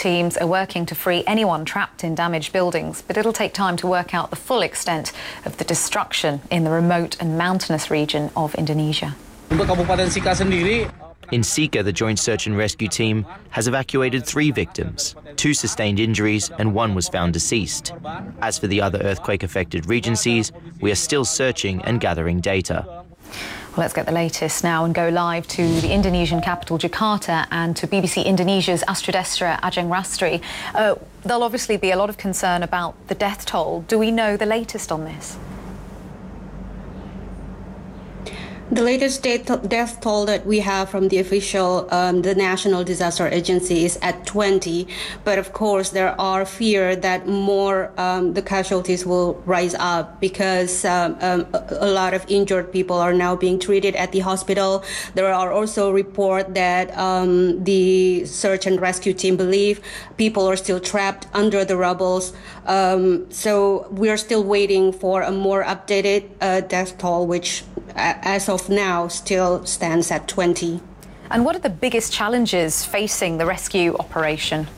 teams are working to free anyone trapped in damaged buildings, but it'll take time to work out the full extent of the destruction in the remote and mountainous region of Indonesia. In Sika, the Joint Search and Rescue Team has evacuated 3 victims. 2 sustained injuries and 1 was found deceased. As for the other earthquake-affected regencies, we are still searching and gathering data. Well, let's get the latest now and go live to the Indonesian capital, Jakarta, and to BBC Indonesia's Astridestra Ajeng Rastri. There'll obviously be a lot of concern about the death toll. Do we know the latest on this? The latest death toll that we have from the official, the National Disaster Agency, is at 20. But of course, there are fear that more the casualties will rise up because a lot of injured people are now being treated at the hospital. There are also reports that the search and rescue team believe people are still trapped under the rubbles. So we are still waiting for a more updated death toll, which as of now still stands at 20. And what are the biggest challenges facing the rescue operation?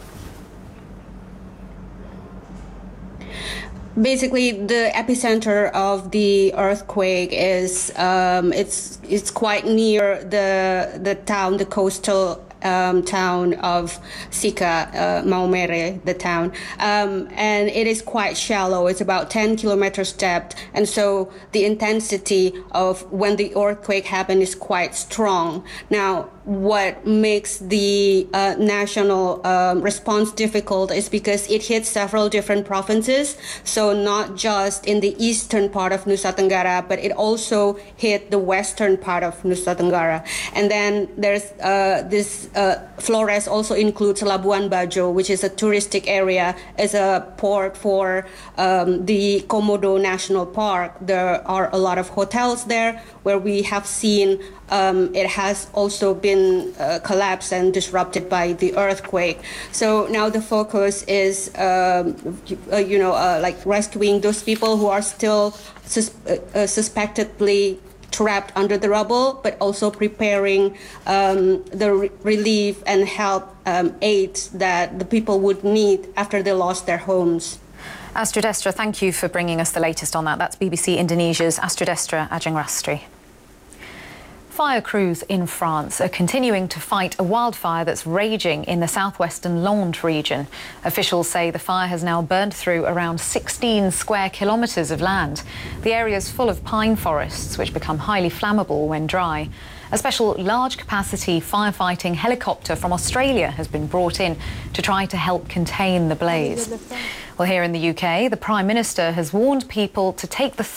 Basically, the epicenter of the earthquake is it's quite near the town, the coastal town of Sika, Maumere, the town, and it is quite shallow. It's about 10 kilometers depth, and so the intensity of when the earthquake happened is quite strong. Now, what makes the national response difficult is because it hits several different provinces, so not just in the eastern part of Nusa Tenggara, but it also hit the western part of Nusa Tenggara. And then there's Flores also includes Labuan Bajo, which is a touristic area, as a port for the Komodo National Park. There are a lot of hotels there where we have seen it has also been collapsed and disrupted by the earthquake. So now the focus is, like rescuing those people who are still suspectedly trapped under the rubble, but also preparing the relief and help aids that the people would need after they lost their homes. Astridestra, thank you for bringing us the latest on that. That's BBC Indonesia's Astridestra Ajeng Rastri. Fire crews in France are continuing to fight a wildfire that's raging in the southwestern Landes region. Officials say the fire has now burned through around 16 square kilometres of land. The area is full of pine forests, which become highly flammable when dry. A special large-capacity firefighting helicopter from Australia has been brought in to try to help contain the blaze. Well, here in the UK, the Prime Minister has warned people to take the